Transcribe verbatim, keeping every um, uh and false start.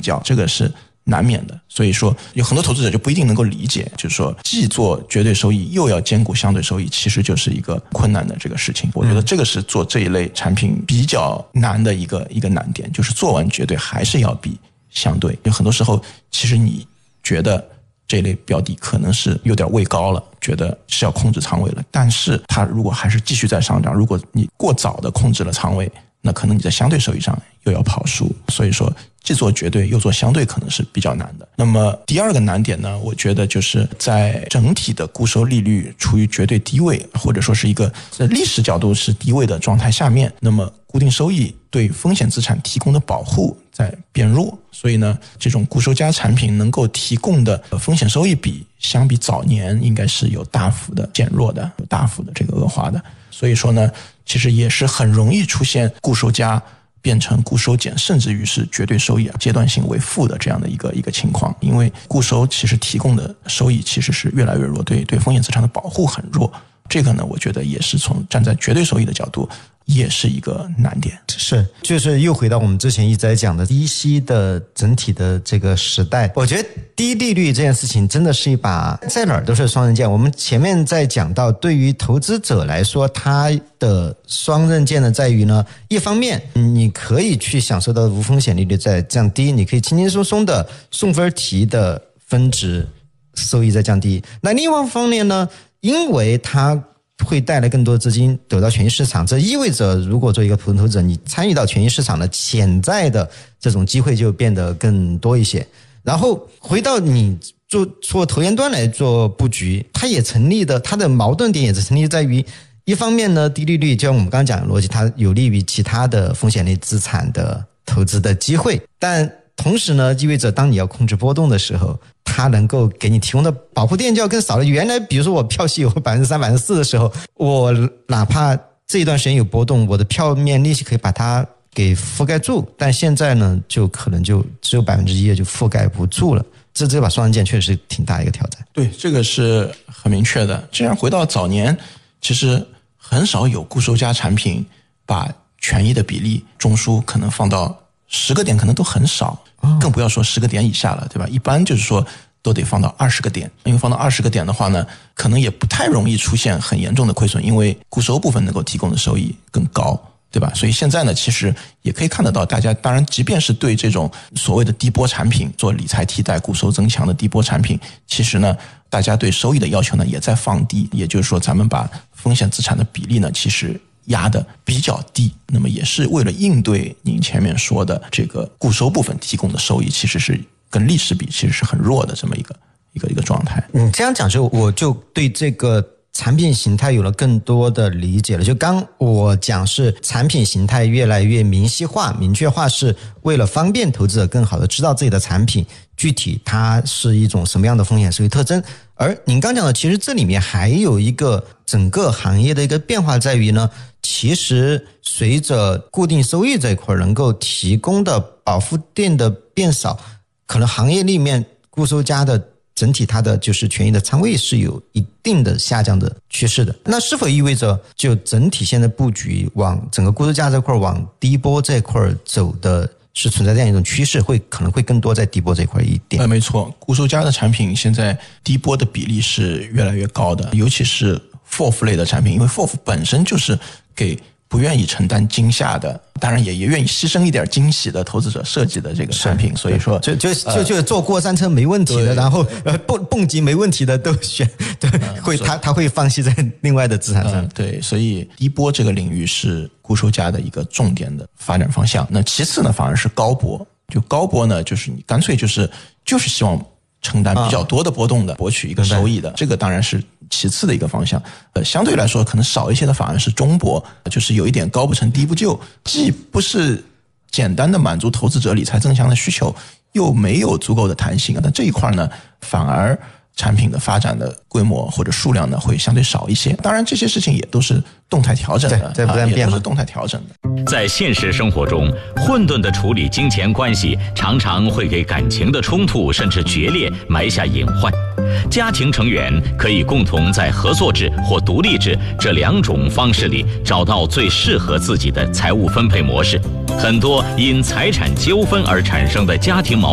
较，这个是难免的。所以说有很多投资者就不一定能够理解，就是说既做绝对收益又要兼顾相对收益，其实就是一个困难的这个事情。我觉得这个是做这一类产品比较难的一个一个难点，就是做完绝对还是要比相对。有很多时候其实你觉得这类标的可能是有点位高了，觉得是要控制仓位了，但是它如果还是继续在上涨，如果你过早的控制了仓位，那可能你在相对收益上又要跑输。所以说既做绝对又做相对可能是比较难的。那么第二个难点呢，我觉得就是在整体的固收利率处于绝对低位，或者说是一个在历史角度是低位的状态下面，那么固定收益对风险资产提供的保护在变弱，所以呢这种固收加产品能够提供的风险收益比相比早年应该是有大幅的减弱的，有大幅的这个恶化的。所以说呢其实也是很容易出现固收加变成固收减，甚至于是绝对收益啊阶段性为负的这样的一个一个情况。因为固收其实提供的收益其实是越来越弱，对对风险资产的保护很弱，这个呢我觉得也是从站在绝对收益的角度也是一个难点。 是，就是又回到我们之前一直在讲的低息的整体的这个时代。我觉得低利率这件事情真的是一把在哪儿都是双刃剑。我们前面在讲到对于投资者来说，它的双刃剑呢在于呢，一方面你可以去享受到无风险利率在降低，你可以轻轻松松的送分题的分值收益在降低。那另外一方面呢，因为它会带来更多资金得到权益市场，这意味着如果做一个普通投资者，你参与到权益市场的潜在的这种机会就变得更多一些。然后回到你做做投研端来做布局，它也成立的，它的矛盾点也是成立在于，一方面呢低利率就像我们刚刚讲的逻辑，它有利于其他的风险类资产的投资的机会，但同时呢意味着当你要控制波动的时候，它能够给你提供的保护垫就要更少了。原来比如说我票息有 百分之三 百分之四 的时候，我哪怕这一段时间有波动，我的票面利息可以把它给覆盖住，但现在呢就可能就只有 百分之一 就覆盖不住了。这这把双刃剑确实是挺大一个挑战。 对，这个是很明确的。既然回到早年，其实很少有固收加产品把权益的比例中枢可能放到十个点，可能都很少，更不要说十个点以下了，对吧？一般就是说都得放到二十个点，因为放到二十个点的话呢，可能也不太容易出现很严重的亏损，因为固收部分能够提供的收益更高，对吧？所以现在呢，其实也可以看得到，大家当然即便是对这种所谓的低波产品做理财替代、固收增强的低波产品，其实呢，大家对收益的要求呢也在放低，也就是说，咱们把风险资产的比例呢，其实压得比较低，那么也是为了应对您前面说的这个固收部分提供的收益其实是跟历史比其实是很弱的这么一个一个一个状态。 嗯，这样讲就我就对这个产品形态有了更多的理解了。就刚我讲是产品形态越来越明晰化、明确化，是为了方便投资者更好的知道自己的产品具体它是一种什么样的风险收益特征。而您刚讲的，其实这里面还有一个整个行业的一个变化在于呢，其实随着固定收益这一块能够提供的保护垫的变少，可能行业里面固收加的整体它的就是权益的仓位是有一定的下降的趋势的。那是否意味着就整体现在布局往整个固收加这块往低波这块走的是存在这样一种趋势，会可能会更多在低波这块一点？ 呃，没错，固收加的产品现在低波的比例是越来越高的，尤其是 F O F 类的产品，因为 F O F 本身就是给不愿意承担惊吓的，当然也也愿意牺牲一点惊喜的投资者设计的这个产品，所以说就就就就坐过山车没问题的，呃、然后呃蹦蹦极没问题的都选，对，呃、会他他会放弃在另外的资产上。 呃、对，所以低波这个领域是固收加的一个重点的发展方向。那其次呢，反而是高波，就高波呢，就是你干脆就是就是希望承担比较多的波动的，博取一个收益的，这个当然是其次的一个方向。呃，相对来说可能少一些的反而是中波，就是有一点高不成低不就，既不是简单的满足投资者理财增强的需求，又没有足够的弹性。那这一块呢，反而产品的发展的规模或者数量呢会相对少一些。当然这些事情也都是动态调整的， 在不断变化， 也都是动态调整的。 在现实生活中，混沌的处理金钱关系常常会给感情的冲突甚至决裂埋下隐患。家庭成员可以共同在合作制或独立制这两种方式里找到最适合自己的财务分配模式。很多因财产纠纷而产生的家庭矛盾